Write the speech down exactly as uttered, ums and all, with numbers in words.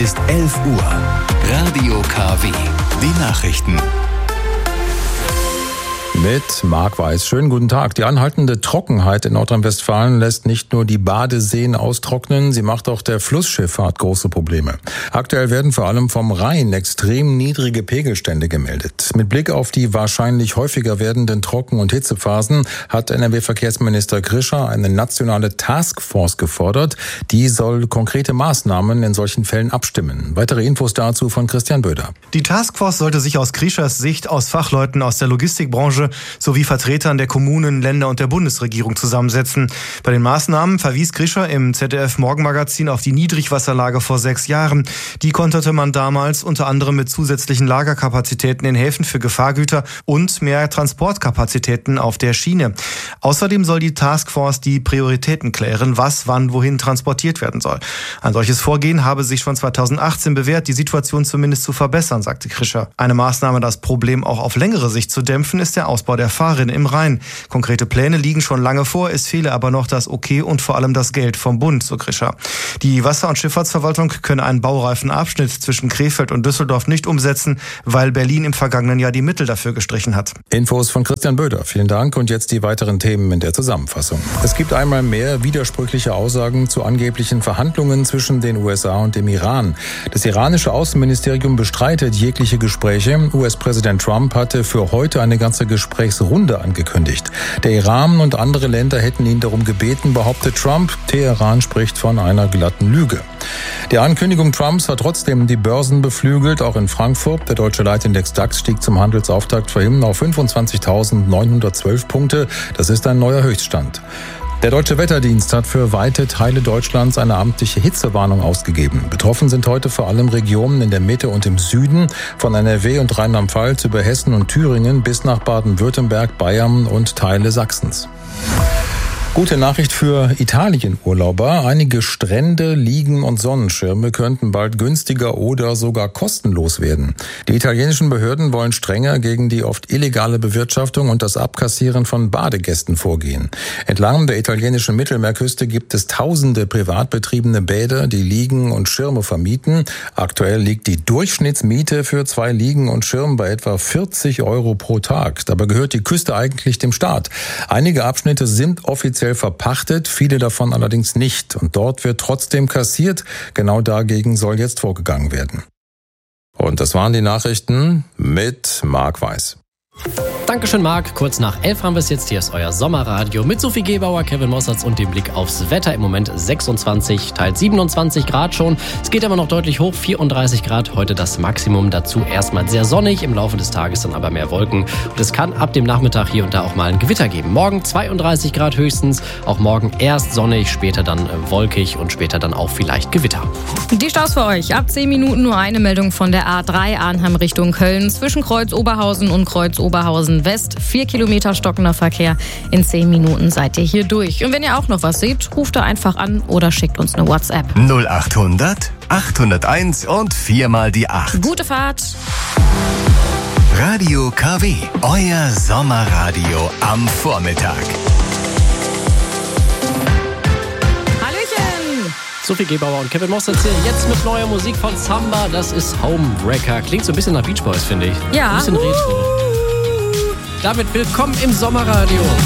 ist elf Uhr. Radio K W. Die Nachrichten. Mit Marc Weiß. Schönen guten Tag. Die anhaltende Trockenheit in Nordrhein-Westfalen lässt nicht nur die Badeseen austrocknen, sie macht auch der Flussschifffahrt große Probleme. Aktuell werden vor allem vom Rhein extrem niedrige Pegelstände gemeldet. Mit Blick auf die wahrscheinlich häufiger werdenden Trocken- und Hitzephasen hat N R W-Verkehrsminister Krischer eine nationale Taskforce gefordert. Die soll konkrete Maßnahmen in solchen Fällen abstimmen. Weitere Infos dazu von Christian Böder. Die Taskforce sollte sich aus Krischers Sicht aus Fachleuten aus der Logistikbranche sowie Vertretern der Kommunen, Länder und der Bundesregierung zusammensetzen. Bei den Maßnahmen verwies Krischer im Z D F-Morgenmagazin auf die Niedrigwasserlage vor sechs Jahren. Die konterte man damals unter anderem mit zusätzlichen Lagerkapazitäten in Häfen für Gefahrgüter und mehr Transportkapazitäten auf der Schiene. Außerdem soll die Taskforce die Prioritäten klären, was wann wohin transportiert werden soll. Ein solches Vorgehen habe sich schon zweitausendachtzehn bewährt, die Situation zumindest zu verbessern, sagte Krischer. Eine Maßnahme, das Problem auch auf längere Sicht zu dämpfen, ist der Ausbau der Fahrrinne im Rhein. Konkrete Pläne liegen schon lange vor, es fehle aber noch das Okay und vor allem das Geld vom Bund, so Krischer. Die Wasser- und Schifffahrtsverwaltung könne einen baureifen Abschnitt zwischen Krefeld und Düsseldorf nicht umsetzen, weil Berlin im vergangenen Jahr die Mittel dafür gestrichen hat. Infos von Christian Böder. Vielen Dank und jetzt die weiteren Themen in der Zusammenfassung. Es gibt einmal mehr widersprüchliche Aussagen zu angeblichen Verhandlungen zwischen den U S A und dem Iran. Das iranische Außenministerium bestreitet jegliche Gespräche. U S-Präsident Trump hatte für heute eine ganze Gesprächsrunde angekündigt. Der Iran und andere Länder hätten ihn darum gebeten, behauptet Trump. Teheran spricht von einer glatten Lüge. Die Ankündigung Trumps hat trotzdem die Börsen beflügelt, auch in Frankfurt. Der deutsche Leitindex DAX stieg zum Handelsauftakt vorhin auf fünfundzwanzigtausendneunhundertzwölf Punkte. Das ist ein neuer Höchststand. Der Deutsche Wetterdienst hat für weite Teile Deutschlands eine amtliche Hitzewarnung ausgegeben. Betroffen sind heute vor allem Regionen in der Mitte und im Süden, von N R W und Rheinland-Pfalz über Hessen und Thüringen bis nach Baden-Württemberg, Bayern und Teile Sachsens. Gute Nachricht für Italien-Urlauber. Einige Strände, Liegen und Sonnenschirme könnten bald günstiger oder sogar kostenlos werden. Die italienischen Behörden wollen strenger gegen die oft illegale Bewirtschaftung und das Abkassieren von Badegästen vorgehen. Entlang der italienischen Mittelmeerküste gibt es tausende privat betriebene Bäder, die Liegen und Schirme vermieten. Aktuell liegt die Durchschnittsmiete für zwei Liegen und Schirme bei etwa vierzig Euro pro Tag. Dabei gehört die Küste eigentlich dem Staat. Einige Abschnitte sind offiziell verpachtet, viele davon allerdings nicht. Und dort wird trotzdem kassiert. Genau dagegen soll jetzt vorgegangen werden. Und das waren die Nachrichten mit Marc Weiß. Dankeschön, Marc. Kurz nach elf haben wir es jetzt. Hier ist euer Sommerradio mit Sophie Gebauer, Kevin Mossertz und dem Blick aufs Wetter. Im Moment sechsundzwanzig, teils siebenundzwanzig Grad schon. Es geht aber noch deutlich hoch, vierunddreißig Grad. Heute das Maximum. Dazu erstmal sehr sonnig, im Laufe des Tages dann aber mehr Wolken. Und es kann ab dem Nachmittag hier und da auch mal ein Gewitter geben. Morgen zweiunddreißig Grad höchstens. Auch morgen erst sonnig, später dann äh, wolkig und später dann auch vielleicht Gewitter. Die Staus für euch. Ab zehn Minuten nur eine Meldung von der A drei Arnhem Richtung Köln. Zwischen Kreuz Oberhausen und Kreuz Oberhausen West. Vier Kilometer stockender Verkehr. In zehn Minuten seid ihr hier durch. Und wenn ihr auch noch was seht, ruft da einfach an oder schickt uns eine WhatsApp. null achthundert, achthunderteins und viermal die acht. Gute Fahrt. Radio K W. Euer Sommerradio am Vormittag. Hallöchen. Sophie Gebauer und Kevin Mossertz hier. Jetzt mit neuer Musik von Samba. Das ist Homewrecker. Klingt so ein bisschen nach Beach Boys, finde ich. Ja. Ein bisschen retro. Damit willkommen im Sommerradio.